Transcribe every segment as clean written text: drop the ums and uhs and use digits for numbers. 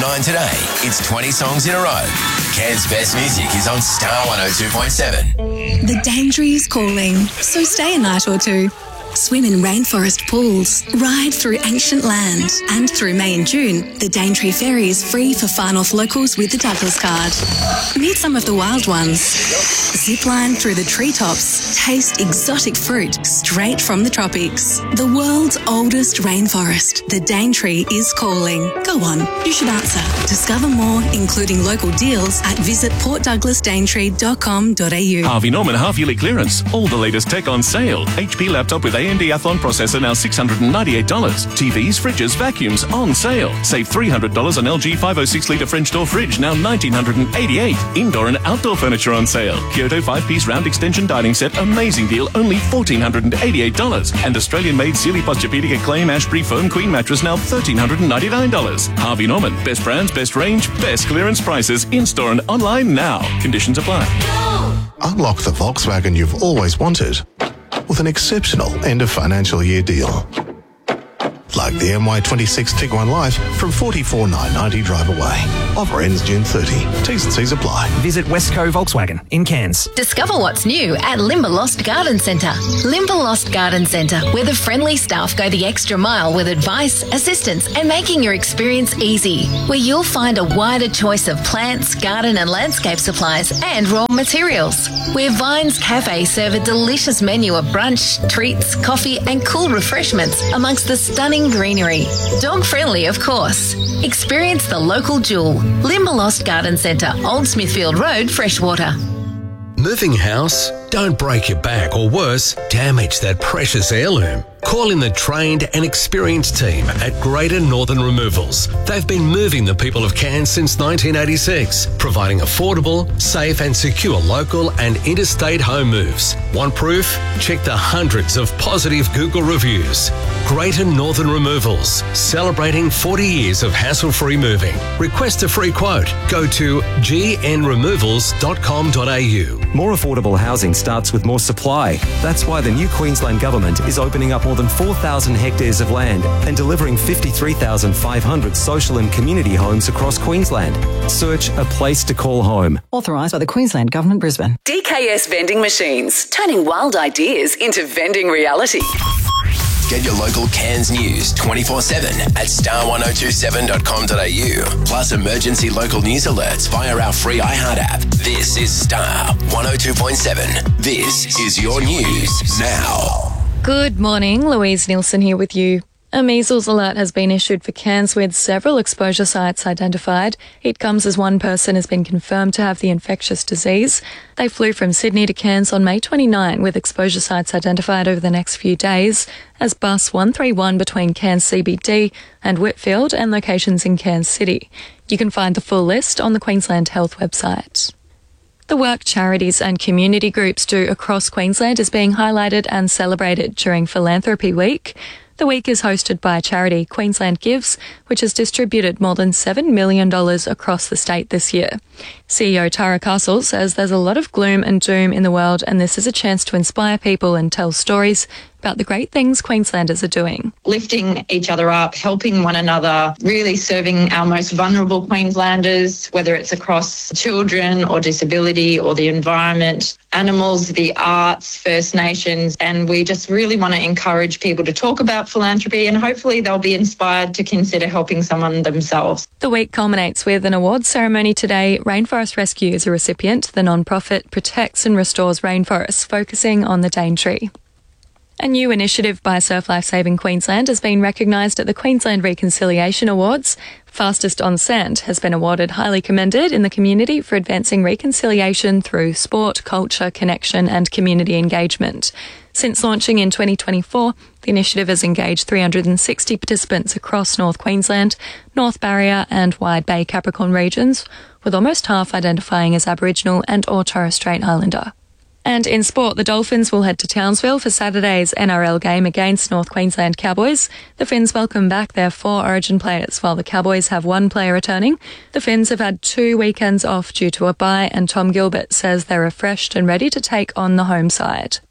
9 today. It's 20 songs in a row. Cairns' best music is on Star 102.7. The Daintree is calling, so stay a night or two. Swim in rainforest pools, ride through ancient land, and through May and June, the Daintree Ferry is free for far-north locals with the Douglas card. Meet some of the wild ones. Zipline through the treetops, taste exotic fruit straight from the tropics. The world's oldest rainforest, the Daintree is calling. Go on, you should answer. Discover more, including local deals, at visitportdouglasdaintree.com.au. Harvey Norman half-yearly clearance. All the latest tech on sale. HP laptop with AMD Athlon processor now $698. TVs, fridges, vacuums on sale. Save $300 on LG 506-litre French door fridge, now $1,988. Indoor and outdoor furniture on sale. Kyoto 5-piece round extension dining set, amazing deal, only $1,488. And Australian-made Sealy Posturepedic Acclaim Ashbury Foam Queen mattress, now $1,399. Harvey Norman, best brands, best range, best clearance prices, in-store and online now. Conditions apply. Unlock the Volkswagen you've always wanted with an exceptional end of financial year deal. Like the MY26 Tiguan Life from $44,990 drive away. Offer ends June 30. T's and C's apply. Visit Westco Volkswagen in Cairns. Discover what's new at Limberlost Garden Centre. Limberlost Garden Centre, where the friendly staff go the extra mile with advice, assistance and making your experience easy. Where you'll find a wider choice of plants, garden and landscape supplies and raw materials. Where Vines Cafe serve a delicious menu of brunch, treats, coffee and cool refreshments amongst the stunning greenery. Dog friendly, of course. Experience the local jewel. Limberlost Garden Centre, Old Smithfield Road, Freshwater. Moving house? Don't break your back or worse, damage that precious heirloom. Call in the trained and experienced team at Greater Northern Removals. They've been moving the people of Cairns since 1986, providing affordable, safe and secure local and interstate home moves. Want proof? Check the hundreds of positive Google reviews. Greater Northern Removals, celebrating 40 years of hassle-free moving. Request a free quote. Go to gnremovals.com.au. More affordable housing starts with more supply. That's why the new Queensland Government is opening up more than 4,000 hectares of land and delivering 53,500 social and community homes across Queensland. Search a place to call home. Authorised by the Queensland Government, Brisbane. DKS Vending Machines, turning wild ideas into vending reality. Get your local Cairns news 24/7 at star1027.com.au. Plus emergency local news alerts via our free iHeart app. This is Star 102.7. This is your news now. Good morning, Louise Nielsen here with you. A measles alert has been issued for Cairns with several exposure sites identified. It comes as one person has been confirmed to have the infectious disease. They flew from Sydney to Cairns on May 29 with exposure sites identified over the next few days as bus 131 between Cairns CBD and Whitfield and locations in Cairns City. You can find the full list on the Queensland Health website. The work charities and community groups do across Queensland is being highlighted and celebrated during Philanthropy Week. The week is hosted by charity Queensland Gives, which has distributed more than $7 million across the state this year. CEO Tara Castle says there's a lot of gloom and doom in the world, and this is a chance to inspire people and tell stories about the great things Queenslanders are doing. Lifting each other up, helping one another, really serving our most vulnerable Queenslanders, whether it's across children or disability or the environment, animals, the arts, First Nations, and we just really want to encourage people to talk about philanthropy and hopefully they'll be inspired to consider helping someone themselves. The week culminates with an awards ceremony today. Rainforest Rescue is a recipient. The non-profit protects and restores rainforests, focusing on the Daintree. A new initiative by Surf Life Saving Queensland has been recognised at the Queensland Reconciliation Awards. Fastest on Sand has been awarded highly commended in the community for advancing reconciliation through sport, culture, connection and community engagement. Since launching in 2024, the initiative has engaged 360 participants across North Queensland, North Barrier and Wide Bay Capricorn regions, with almost half identifying as Aboriginal and or Torres Strait Islander. And in sport, the Dolphins will head to Townsville for Saturday's NRL game against North Queensland Cowboys. The Finns welcome back their 4 Origin players, while the Cowboys have 1 player returning. The Finns have had 2 weekends off due to a bye, and Tom Gilbert says they're refreshed and ready to take on the home side.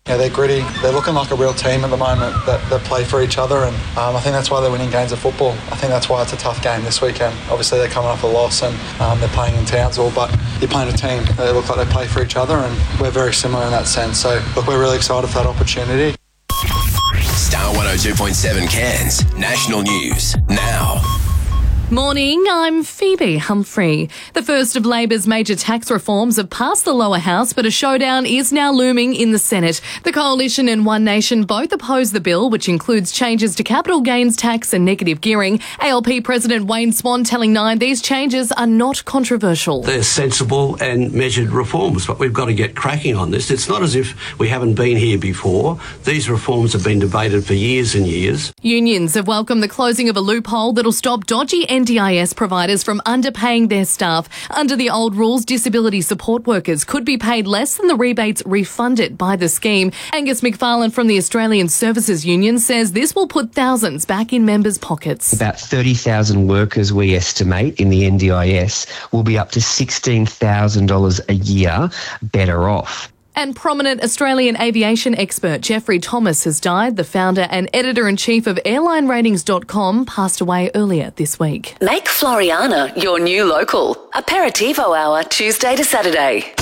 Yeah, they're gritty. They're looking like a real team at the moment that play for each other, and I think that's why they're winning games of football. I think that's why it's a tough game this weekend. Obviously, they're coming off a loss and they're playing in Townsville, but you're playing a team. They look like they play for each other, and we're very similar in that sense. So, look, we're really excited for that opportunity. Star 102.7 Cairns National News now. Morning, I'm Phoebe Humphrey. The first of Labor's major tax reforms have passed the lower house, but a showdown is now looming in the Senate. The Coalition and One Nation both oppose the bill, which includes changes to capital gains tax and negative gearing. ALP President Wayne Swan telling Nine these changes are not controversial. They're sensible and measured reforms, but we've got to get cracking on this. It's not as if we haven't been here before. These reforms have been debated for years and years. Unions have welcomed the closing of a loophole that'll stop dodgy NDIS providers from underpaying their staff. Under the old rules, disability support workers could be paid less than the rebates refunded by the scheme. Angus McFarlane from the Australian Services Union says this will put thousands back in members' pockets. About 30,000 workers, we estimate, in the NDIS will be up to $16,000 a year better off. And prominent Australian aviation expert Jeffrey Thomas has died. The founder and editor-in-chief of AirlineRatings.com passed away earlier this week. Make Floriana your new local. Aperitivo hour, Tuesday to Saturday.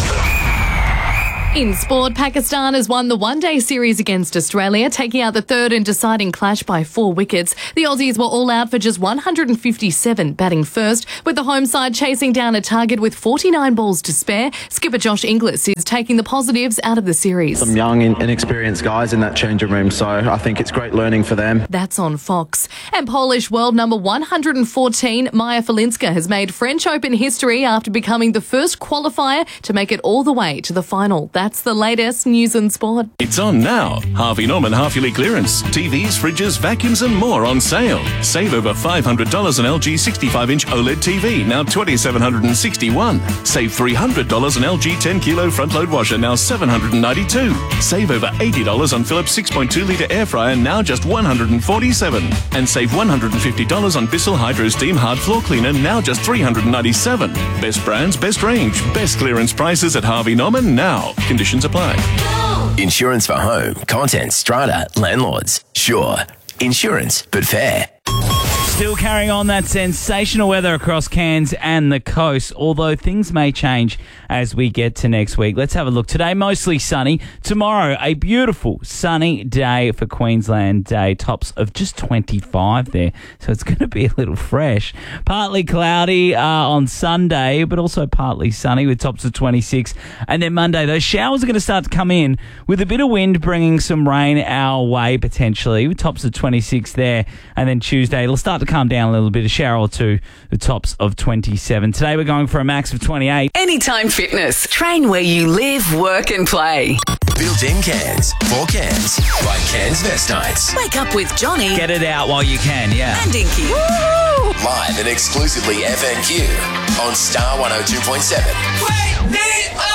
In sport, Pakistan has won the one-day series against Australia, taking out the third and deciding clash by 4 wickets. The Aussies were all out for just 157, batting first, with the home side chasing down a target with 49 balls to spare. Skipper Josh Inglis is taking the positives out of the series. Some young, inexperienced guys in that changing room, so I think it's great learning for them. That's on Fox. And Polish world number 114, Maja Falinska, has made French Open history after becoming the first qualifier to make it all the way to the final. That's the latest news and sport. It's on now. Harvey Norman half-yearly clearance. TVs, fridges, vacuums and more on sale. Save over $500 on LG 65-inch OLED TV, now $2,761. Save $300 on LG 10-kilo front-load washer, now $792. Save over $80 on Philips 6.2-litre air fryer, now just $147. And save $150 on Bissell Hydro Steam Hard Floor Cleaner, now just $397. Best brands, best range, best clearance prices at Harvey Norman now. Conditions apply. Insurance for home, contents, strata, landlords. Sure. Insurance, but fair. Still carrying on that sensational weather across Cairns and the coast, although things may change as we get to next week. Let's have a look. Today, mostly sunny. Tomorrow, a beautiful sunny day for Queensland Day. Tops of just 25 there, so it's going to be a little fresh. Partly cloudy on Sunday, but also partly sunny with tops of 26. And then Monday, those showers are going to start to come in with a bit of wind bringing some rain our way potentially, with tops of 26 there. And then Tuesday, it'll start to calm down a little bit, a shower or two, the tops of 27. Today we're going for a max of 28. Anytime Fitness. Train where you live, work and play. Built-in Cairns. For Cairns. By Cairns Vest Nights. Wake up with Johnny. Get it out while you can, yeah. And Inky. Woo! Live and exclusively FNQ on Star 102.7. Wake me up!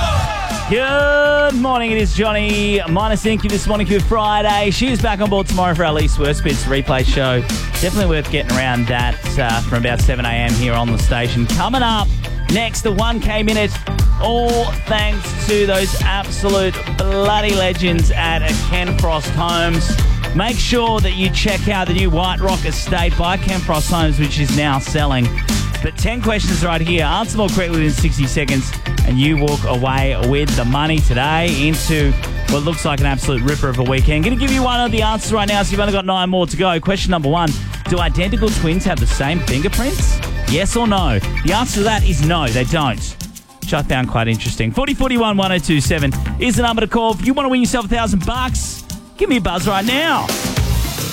Good morning, it is Johnny minus Inky this morning for Friday. She is back on board tomorrow for our Least Worst Bits replay show. Definitely worth getting around that from about 7 a.m. here on the station. Coming up next, the 1K Minute. All thanks to those absolute bloody legends at Ken Frost Homes. Make sure that you check out the new White Rock Estate by Ken Frost Homes, which is now selling. But 10 questions right here. Answer them all correctly within 60 seconds, and you walk away with the money today into what looks like an absolute ripper of a weekend. Going to give you one of the answers right now, so you've only got 9 more to go. Question number 1. Do identical twins have the same fingerprints? Yes or no? The answer to that is no, they don't. Which I found quite interesting. 4041 1027 is the number to call if you want to win yourself $1,000. Give me a buzz right now.